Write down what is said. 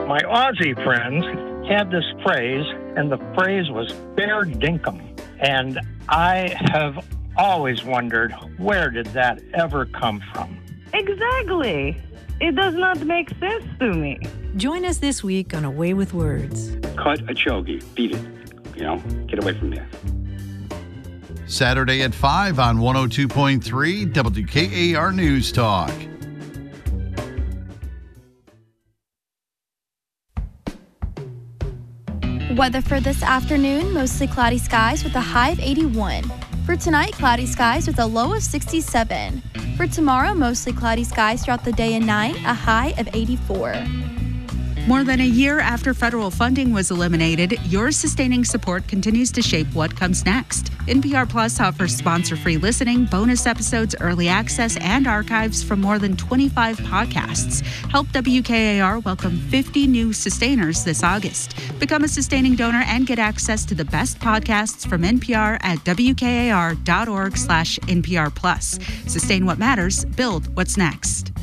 My Aussie friends had this phrase, and the phrase was fair dinkum. And I have always wondered, where did that ever come from? Exactly. It does not make sense to me. Join us this week on A Way with Words. Cut a chogi. Beat it. Get away from there. Saturday at 5 on 102.3 WKAR News Talk. Weather for this afternoon, mostly cloudy skies with a high of 81. For tonight, cloudy skies with a low of 67. For tomorrow, mostly cloudy skies throughout the day and night, a high of 84. More than a year after federal funding was eliminated, your sustaining support continues to shape what comes next. NPR Plus offers sponsor-free listening, bonus episodes, early access, and archives from more than 25 podcasts. Help WKAR welcome 50 new sustainers this August. Become a sustaining donor and get access to the best podcasts from NPR at WKAR.org/NPR Plus. Sustain what matters, build what's next.